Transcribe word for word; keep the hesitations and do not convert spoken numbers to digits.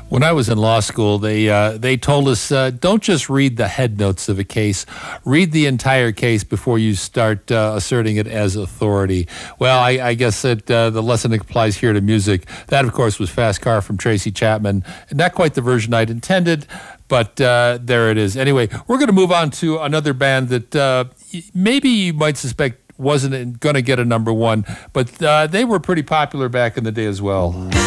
When I was in law school, they uh, they told us uh, don't just read the head notes of a case, read the entire case before you start uh, asserting it as authority. Well, I, I guess that uh, the lesson applies here to music. That, of course, was Fast Car from Tracy Chapman. Not quite the version I'd intended, but uh, there it is. Anyway, we're going to move on to another band that uh, maybe you might suspect wasn't going to get a number one, but uh, they were pretty popular back in the day as well.